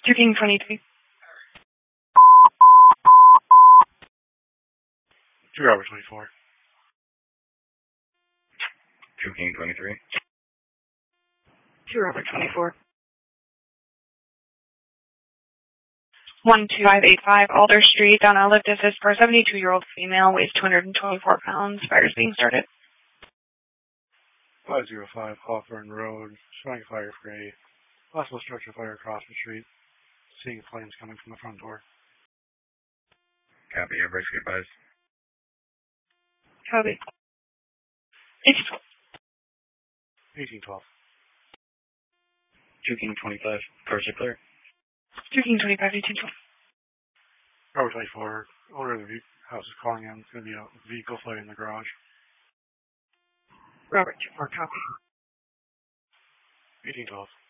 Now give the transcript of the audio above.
2 King 23. 2 Robert 24. 2 King 23. 2 Robert 24. 12585 Alder Street, Donna Lift Assist for a 72-year-old female, weighs 224 pounds. Fire is being started. 505 Hawthorne Road, showing fire for a possible structure fire across the street. Seeing flames coming from the front door. Copy, everybody advised. Copy. 1812. 2 King 25. Cars are clear. 2 King 25, 1812. Robert 24. Owner of the house is calling in. It's going to be a vehicle flight in the garage. Robert 24, copy. 1812.